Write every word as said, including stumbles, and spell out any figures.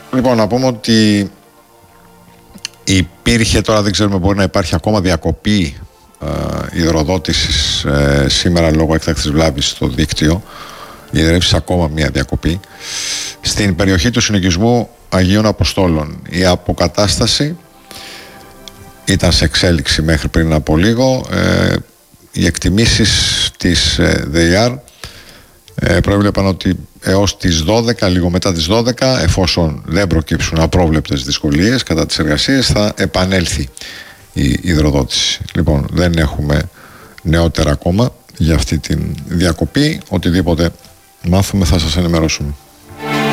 Λοιπόν, να πούμε ότι υπήρχε, τώρα δεν ξέρουμε, μπορεί να υπάρχει ακόμα διακοπή ε, υδροδότησης ε, σήμερα λόγω έκτακτης βλάβης στο δίκτυο. Ιδρύψει ακόμα μια διακοπή στην περιοχή του συνοικισμού Αγίων Αποστόλων. Η αποκατάσταση ήταν σε εξέλιξη μέχρι πριν από λίγο. Ε, οι εκτιμήσεις της ε, ΔΕΙΑΡ ε, προέβλεπαν ότι έως τις δώδεκα, λίγο μετά τις δώδεκα, εφόσον δεν προκύψουν απρόβλεπτες δυσκολίες κατά τις εργασίες, θα επανέλθει η υδροδότηση. Λοιπόν, δεν έχουμε νεότερα ακόμα για αυτή τη διακοπή. Οτιδήποτε μάθουμε θα σας ενημερώσουμε.